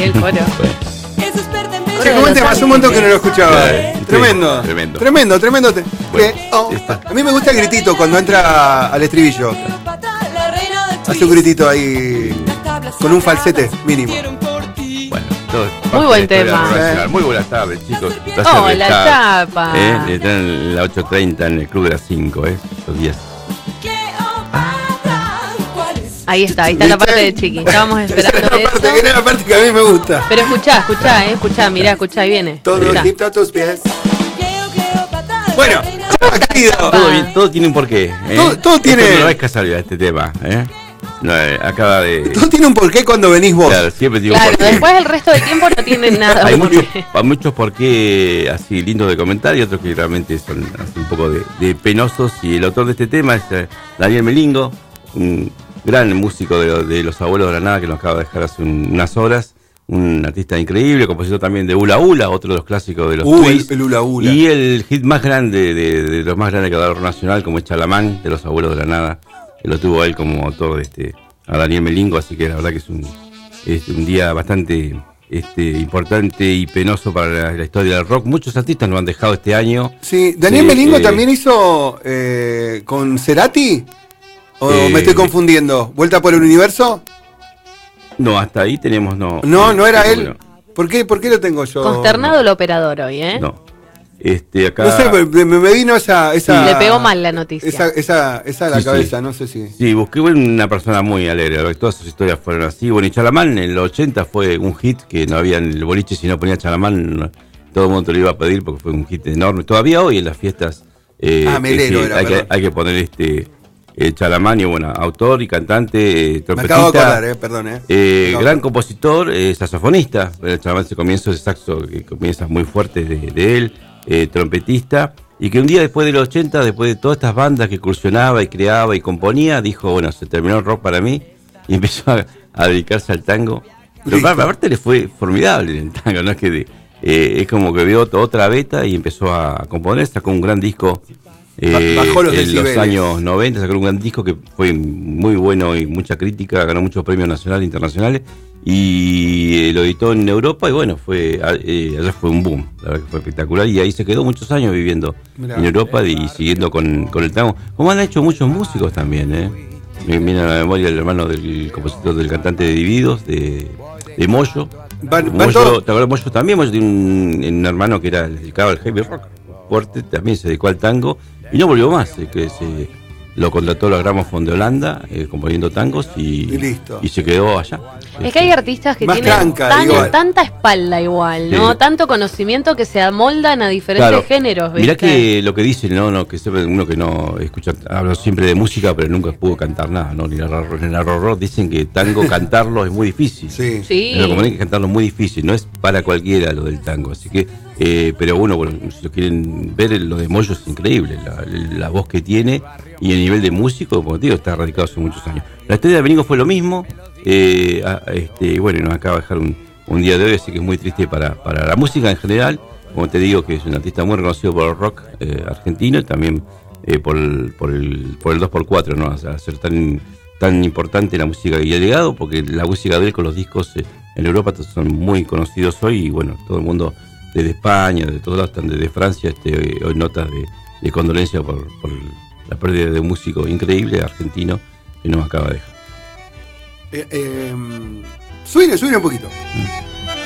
el coro. Che, ¿cómo te pasó un montón que no lo escuchaba? Tremendo. Tremendo. A mí me gusta el gritito cuando entra al estribillo. Hace un gritito ahí con un falsete mínimo. Bueno, muy buen tema. Muy buenas tardes, chicos. La chapa. Están en la 8:30 en el Club de las 5, los días. Ahí está la parte de Chiqui. Estábamos esperando eso. Es la parte que a mí me gusta. Pero escuchá, mirá, ahí viene. Todo limpio a tus pies. Bueno, todo tiene un porqué. Todo tiene. No es casualidad este tema, No, acaba de. Todo tiene un porqué cuando venís vos. Claro, siempre tiene un porqué. Después el resto del tiempo no tienen nada. Hay muchos porqué así lindos de comentar y otros que realmente son así un poco de penosos. Y el autor de este tema es Daniel Melingo, un gran músico de Los Abuelos de Granada que nos acaba de dejar hace unas horas. Un artista increíble, compositor también de Ula Ula, otro de los clásicos de los Twists. El Ula Ula. Y el hit más grande de los más grandes que ha dado nacional, como es Chalamán, de Los Abuelos de Granada, que lo tuvo él como autor a Daniel Melingo, así que la verdad que es un día bastante importante y penoso para la historia del rock. Muchos artistas nos han dejado este año. Sí, Daniel Melingo también hizo con Cerati, ¿o me estoy confundiendo? ¿Vuelta por el universo? No, hasta ahí tenemos No era él. ¿Por qué lo tengo yo? Consternado el operador hoy, No. Acá... No sé, me vino esa le pegó mal la noticia. Esa a la cabeza, no sé si. Sí, busqué una persona muy alegre, todas sus historias fueron así. Bueno, y Chalamán en los 80 fue un hit que no había en el boliche, si no ponía Chalamán, todo el mundo te lo iba a pedir porque fue un hit enorme. Todavía hoy en las fiestas hay que poner Chalamán, y bueno, autor y cantante, trompetista. Me acabo de acordar, perdón. Gran compositor, saxofonista. Chalamán ese comienzo de saxo que comienza muy fuerte de él. Trompetista, y que un día después de los 80, después de todas estas bandas que incursionaba y creaba y componía, dijo, bueno, se terminó el rock para mí, y empezó a dedicarse al tango. Pero aparte le fue formidable en el tango, no es que es como que vio otra beta y empezó a componer, sacó un gran disco en los años 90, sacó un gran disco que fue muy bueno y mucha crítica, ganó muchos premios nacionales e internacionales, y lo editó en Europa, y bueno, allá fue un boom, la verdad que fue espectacular, y ahí se quedó muchos años viviendo en Europa y siguiendo con el tango, como han hecho muchos músicos también, me viene a la memoria el hermano del compositor, del cantante de Divididos, de Moyo. Moyo, ¿te acuerdas? Moyo también, Moyo tiene un hermano que dedicado al heavy rock fuerte, también se dedicó al tango, y no volvió más, que lo contrató la Gramophone de Holanda, componiendo tangos, y se quedó allá. Es que hay artistas que tienen tanta espalda igual, ¿no? Tanto conocimiento que se amoldan a diferentes géneros, ¿viste? Mirá que lo que dicen, ¿no? Que uno que no escucha, hablo siempre de música, pero nunca pudo cantar nada, ¿no? Ni la rock, dicen que tango cantarlo es muy difícil. Sí. Lo que cantarlo es muy difícil, no es para cualquiera lo del tango, así que pero bueno, si lo quieren ver, lo de Moyo es increíble, la voz que tiene y el nivel de músico, como te digo, está radicado hace muchos años. La historia de Melingo fue lo mismo, bueno, nos acaba de dejar un día de hoy, así que es muy triste para la música en general. Como te digo, que es un artista muy reconocido por el rock argentino, y también por el 2x4, ¿no? A ser tan importante la música y el legado, porque la música de él con los discos en Europa son muy conocidos hoy, y bueno, todo el mundo desde España, de todos lados, desde Francia, hoy notas de condolencia por la pérdida de un músico increíble argentino que nos acaba de dejar. Subile un poquito.